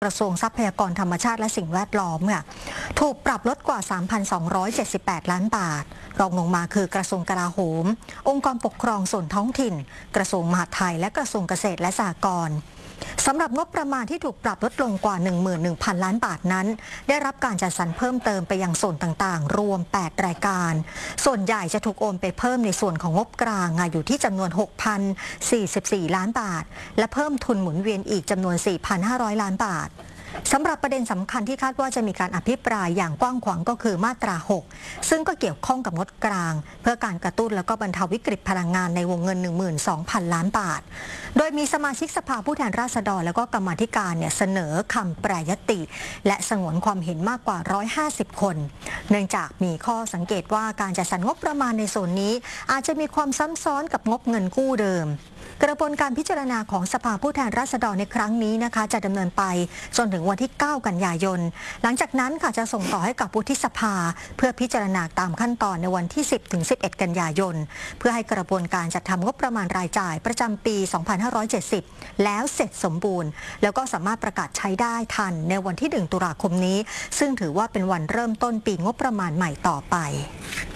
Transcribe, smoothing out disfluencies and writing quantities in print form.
กระทรวงทรัพยากรธรรมชาติและสิ่งแวดล้อมค่ะถูกปรับลดกว่า 3,278 ล้านบาทรองลงมาคือกระทรวงกลาโหมองค์กรปกครองส่วนท้องถิ่นกระทรวงมหาดไทยและกระทรวงเกษตรและสหกรณ์สำหรับงบประมาณที่ถูกปรับลดลงกว่า 11,000 ล้านบาทนั้นได้รับการจัดสรรเพิ่มเติมไปยังส่วนต่างๆรวม8รายการส่วนใหญ่จะถูกโอนไปเพิ่มในส่วนของงบกลางอยู่ที่จำนวน 6,044 ล้านบาทและเพิ่มทุนหมุนเวียนอีกจำนวน 4,500 ล้านบาทสำหรับประเด็นสำคัญที่คาดว่าจะมีการอภิปรายอย่างกว้างขวางก็คือมาตรา 6 ซึ่งก็เกี่ยวข้องกับงบกลางเพื่อการกระตุ้นและก็บรรเทาวิกฤตพลังงานในวงเงิน 12,000 ล้านบาทโดยมีสมาชิกสภาผู้แทนราษฎรและก็กรรมาธิการเสนอคำแปรยติและสงวนความเห็นมากกว่า150คนเนื่องจากมีข้อสังเกตว่าการจัดสรรงบประมาณในส่วนนี้อาจจะมีความซ้ำซ้อนกับงบเงินกู้เดิมกระบวนการพิจารณาของสภาผู้แทนราษฎรในครั้งนี้นะคะจะดำเนินไปจนถึงวันที่ 9 กันยายนหลังจากนั้นค่ะจะส่งต่อให้กับวุฒิสภาเพื่อพิจารณาตามขั้นตอนในวันที่ 10 ถึง 11 กันยายนเพื่อให้กระบวนการจัดทำงบประมาณรายจ่ายประจำปี 2570 แล้วเสร็จสมบูรณ์แล้วก็สามารถประกาศใช้ได้ทันในวันที่ 1 ตุลาคมนี้ซึ่งถือว่าเป็นวันเริ่มต้นปีงบประมาณใหม่ต่อไป